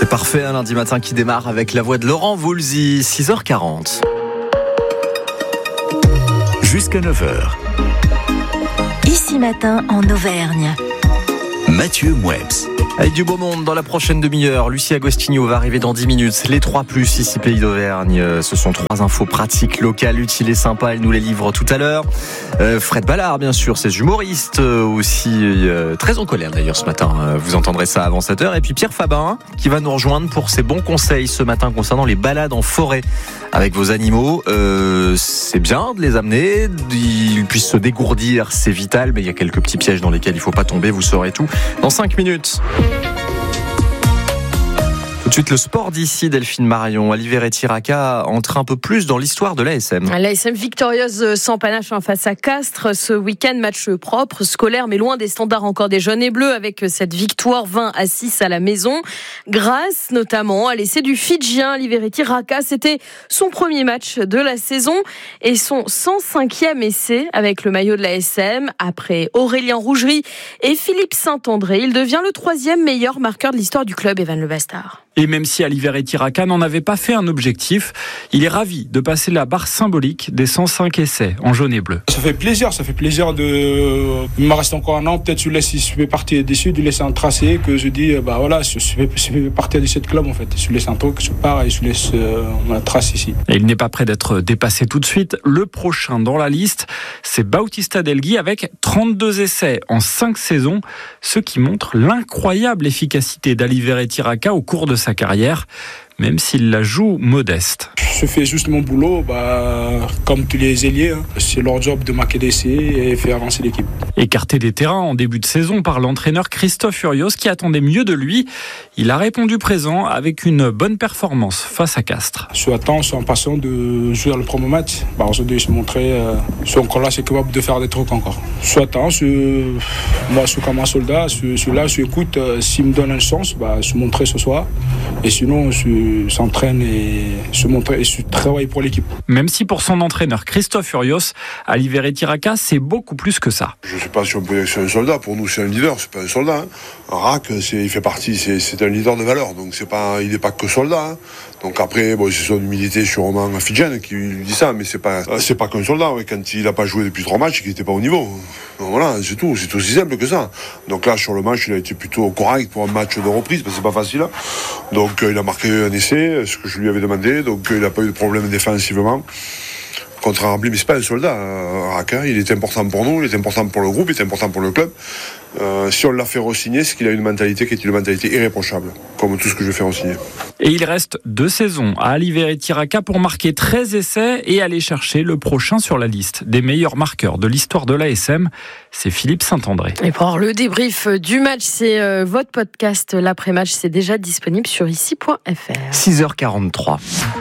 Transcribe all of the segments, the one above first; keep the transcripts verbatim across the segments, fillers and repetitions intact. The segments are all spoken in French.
C'est parfait, un lundi matin qui démarre avec la voix de Laurent Voulzy, six heures quarante. Jusqu'à neuf heures. Ici matin en Auvergne. Mathieu Mouebs. Avec du beau monde dans la prochaine demi-heure, Lucie Agostinho va arriver dans dix minutes. Les trois plus ici Pays d'Auvergne, ce sont trois infos pratiques, locales, utiles et sympas. Elle nous les livre tout à l'heure. Euh, Fred Ballard, bien sûr, ses humoristes euh, aussi euh, très en colère d'ailleurs ce matin. Euh, vous entendrez ça avant sept heures. Et puis Pierre Fabin qui va nous rejoindre pour ses bons conseils ce matin concernant les balades en forêt avec vos animaux. Euh, c'est bien de les amener, ils puissent se dégourdir, c'est vital, mais il y a quelques petits pièges dans lesquels il ne faut pas tomber. Vous saurez tout dans cinq minutes. Tout de suite, le sport d'ici, Delphine Marion. Aliveretti-Racca entre un peu plus dans l'histoire de l'A S M. L'A S M victorieuse sans panache face à Castres. Ce week-end, match propre, scolaire, mais loin des standards encore des jaunes et bleus, avec cette victoire vingt à six à la maison. Grâce notamment à l'essai du Fidjien Aliveretti-Racca. C'était son premier match de la saison et son cent cinquième essai avec le maillot de l'A S M. Après Aurélien Rougerie et Philippe Saint-André, il devient le troisième meilleur marqueur de l'histoire du club, Evan Le Bastard. Et même si Aliveretti-Racca n'en avait pas fait un objectif, il est ravi de passer la barre symbolique des cent cinq essais en jaune et bleu. Ça fait plaisir, ça fait plaisir de... Il me reste encore un an, peut-être je laisse, si je fais partie dessus, de laisser un tracé que je dis, bah voilà, je fais, je fais partie de cette club en fait. Je laisse un truc, je pars et je laisse euh, ma trace ici. Et il n'est pas prêt d'être dépassé tout de suite. Le prochain dans la liste, c'est Bautista Delgui avec trente-deux essais en cinq saisons, ce qui montre l'incroyable efficacité d'Aliveretti-Racca au cours de sa carrière, même s'il la joue modeste. Je fais juste mon boulot, bah, comme tous les ailiers, hein. C'est leur job de marquer des essais et faire avancer l'équipe. Écarté des terrains en début de saison par l'entraîneur Christophe Furios qui attendait mieux de lui, il a répondu présent avec une bonne performance face à Castres. Je suis attend, je suis impatient de jouer le premier match. Bah, aujourd'hui, je suis montré, euh, je suis encore là, je suis capable de faire des trucs encore. Je suis attend, je suis, moi je suis comme un soldat, je suis, je suis là, je suis écoute, euh, s'il me donne une chance, bah, je suis montré ce soir. Et sinon, je s'entraîne et je montre et je travaille pour l'équipe. Même si pour son entraîneur Christophe Furios, Aliveretti-Racca, c'est beaucoup plus que ça. Je ne sais pas si on peut dire que c'est un soldat. Pour nous, c'est un leader, c'est pas un soldat. Hein. Rack, c'est, il fait partie, c'est, c'est un leader de valeur. Donc c'est pas, il n'est pas que soldat. Hein. Donc après, bon, c'est son humilité sûrement fidjienne qui lui dit ça, mais c'est pas, c'est pas qu'un soldat. Ouais. Quand il n'a pas joué depuis trois matchs, qu'il n'était pas au niveau. Donc voilà, c'est tout. C'est aussi simple que ça. Donc là, sur le match, il a été plutôt correct pour un match de reprise, parce que c'est pas facile. Hein. Donc euh, il a marqué un essai, ce que je lui avais demandé. Donc euh, il n'a pas eu de problème défensivement. Contre Rambly, mais c'est pas un soldat, euh, Racca. Il est important pour nous, il est important pour le groupe, il est important pour le club. Euh, si on l'a fait re-signer, c'est qu'il a une mentalité qui est une mentalité irréprochable, comme tout ce que je fais re-signer. Et il reste deux saisons à Aliveretti-Racca pour marquer treize essais et aller chercher le prochain sur la liste des meilleurs marqueurs de l'histoire de l'A S M. C'est Philippe Saint-André. Et pour le débrief du match, c'est euh, votre podcast, l'après-match, c'est déjà disponible sur ici point f r. six heures quarante-trois.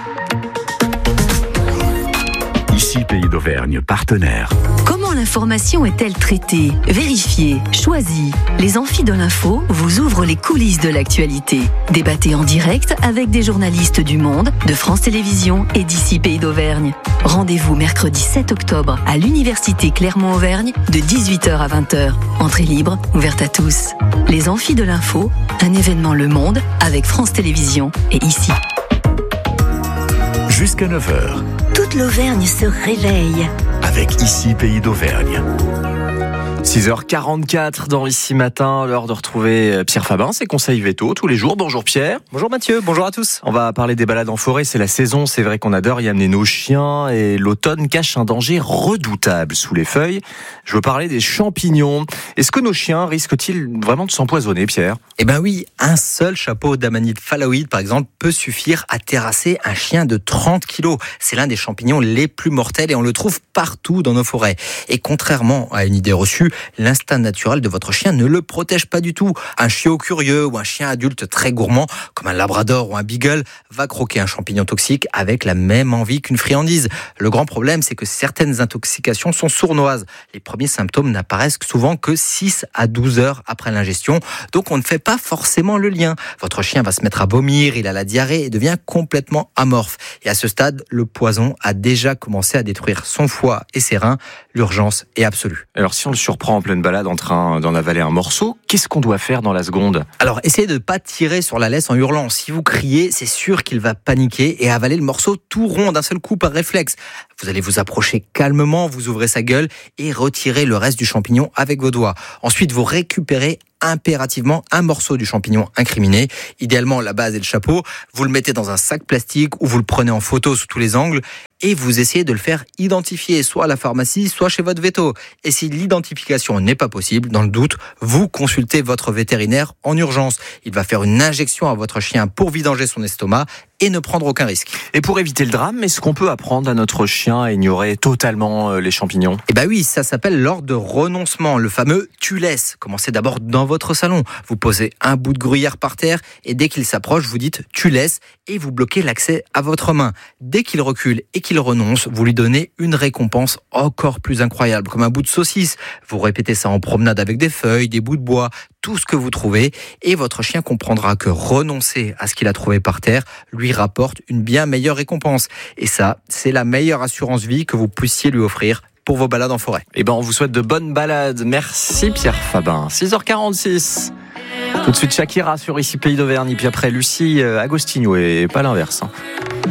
Ici Pays d'Auvergne, partenaire. Comment l'information est-elle traitée, vérifiée, choisie? Les Amphis de l'info vous ouvrent les coulisses de l'actualité. Débattez en direct avec des journalistes du Monde, de France Télévisions et d'ici Pays d'Auvergne. Rendez-vous mercredi sept octobre à l'Université Clermont-Auvergne de dix-huit heures à vingt heures. Entrée libre, ouverte à tous. Les Amphis de l'info, un événement Le Monde avec France Télévisions et ici. Jusqu'à neuf heures. Toute l'Auvergne se réveille. Avec Ici Pays d'Auvergne. six heures quarante-quatre dans Ici Matin, l'heure de retrouver Pierre Fabin, ses conseils véto tous les jours. Bonjour Pierre. Bonjour Mathieu, bonjour à tous. On va parler des balades en forêt, c'est la saison, c'est vrai qu'on adore y amener nos chiens et l'automne cache un danger redoutable sous les feuilles. Je veux parler des champignons. Est-ce que nos chiens risquent-ils vraiment de s'empoisonner, Pierre ? Eh ben oui, un seul chapeau d'amanite phalloïde par exemple peut suffire à terrasser un chien de trente kilos. C'est l'un des champignons les plus mortels et on le trouve partout dans nos forêts. Et contrairement à une idée reçue, l'instinct naturel de votre chien ne le protège pas du tout. Un chiot curieux ou un chien adulte très gourmand, comme un labrador ou un beagle, va croquer un champignon toxique avec la même envie qu'une friandise. Le grand problème, c'est que certaines intoxications sont sournoises. Les premiers symptômes n'apparaissent souvent que six à douze heures après l'ingestion, donc on ne fait pas forcément le lien. Votre chien va se mettre à vomir, il a la diarrhée et devient complètement amorphe. Et à ce stade, le poison a déjà commencé à détruire son foie et ses reins. L'urgence est absolue. Alors si on le surprend surprend en pleine balade en train d'en avaler un morceau, qu'est-ce qu'on doit faire dans la seconde ? Alors, essayez de ne pas tirer sur la laisse en hurlant. Si vous criez, c'est sûr qu'il va paniquer et avaler le morceau tout rond d'un seul coup par réflexe. Vous allez vous approcher calmement, vous ouvrez sa gueule et retirez le reste du champignon avec vos doigts. Ensuite, vous récupérez impérativement un morceau du champignon incriminé, idéalement la base et le chapeau. Vous le mettez dans un sac plastique ou vous le prenez en photo sous tous les angles et vous essayez de le faire identifier, soit à la pharmacie, soit chez votre véto. Et si l'identification n'est pas possible, dans le doute, vous consultez votre vétérinaire en urgence. Il va faire une injection à votre chien pour vidanger son estomac et ne prendre aucun risque. Et pour éviter le drame, est-ce qu'on peut apprendre à notre chien à ignorer totalement les champignons ? Eh ben oui, ça s'appelle l'ordre de renoncement, le fameux « tu laisses ». Commencez d'abord dans votre salon. Vous posez un bout de gruyère par terre et dès qu'il s'approche, vous dites « tu laisses » et vous bloquez l'accès à votre main. Dès qu'il recule et qu'il renonce, vous lui donnez une récompense encore plus incroyable, comme un bout de saucisse. Vous répétez ça en promenade avec des feuilles, des bouts de bois, tout ce que vous trouvez, et votre chien comprendra que renoncer à ce qu'il a trouvé par terre lui rapporte une bien meilleure récompense. Et ça, c'est la meilleure assurance vie que vous puissiez lui offrir pour vos balades en forêt. Eh ben, on vous souhaite de bonnes balades. Merci Pierre Fabin. six heures quarante-six. Tout de suite Shakira sur Ici Pays d'Auvergne, puis après Lucie Agostinho, et pas l'inverse.